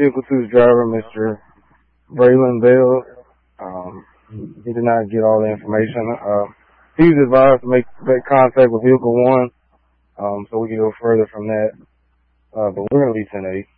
Vehicle 2's driver, Mr. Braylon Bell. He did not get all the information. He was advised to make contact with Vehicle 1, so we can go further from that. But we're going to leave 10-8.